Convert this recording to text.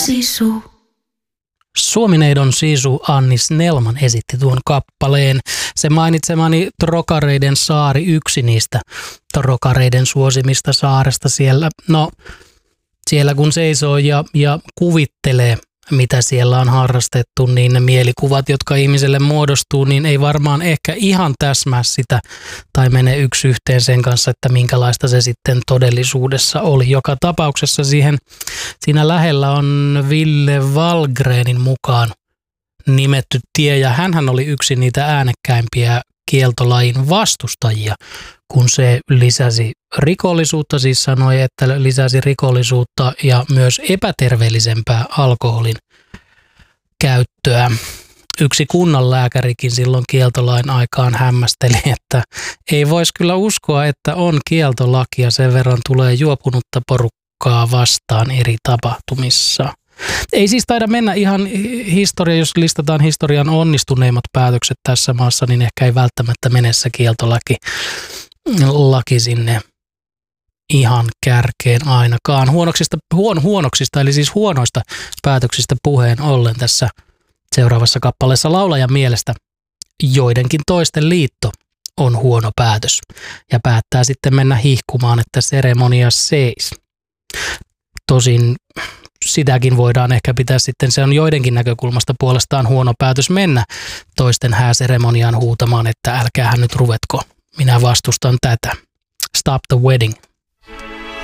Sisu. Suomineidon sisu Anni Snellman esitti tuon kappaleen. Se mainitsemani Trokareiden saari, yksi niistä Trokareiden suosimista saaresta siellä. No, siellä kun seisoo ja kuvittelee, mitä siellä on harrastettu, niin ne mielikuvat, jotka ihmiselle muodostuu, niin ei varmaan ehkä ihan täsmää sitä tai mene yksi yhteen sen kanssa, että minkälaista se sitten todellisuudessa oli. Joka tapauksessa siinä lähellä on Ville Wahlgrenin mukaan nimetty tie, ja hänhän oli yksi niitä äänekkäimpiä kieltolajin vastustajia, kun se lisäsi rikollisuutta, siis sanoi, että lisäsi rikollisuutta ja myös epäterveellisempää alkoholin käyttöä. Yksi kunnanlääkärikin silloin kieltolain aikaan hämmästeli, että ei voisi kyllä uskoa, että on kieltolaki ja sen verran tulee juopunutta porukkaa vastaan eri tapahtumissa. Ei siis taida mennä ihan historia, jos listataan historian onnistuneimmat päätökset tässä maassa, niin ehkä ei välttämättä mene se kieltolaki sinne ihan kärkeen ainakaan. Huonoksista, eli siis huonoista päätöksistä puheen ollen tässä seuraavassa kappaleessa laulajan mielestä joidenkin toisten liitto on huono päätös ja päättää sitten mennä hihkumaan, että seremonia seis. Tosin sitäkin voidaan ehkä pitää sitten, se on joidenkin näkökulmasta puolestaan huono päätös mennä toisten hääseremoniaan huutamaan, että älkäähän nyt ruvetko, minä vastustan tätä. Stop the wedding.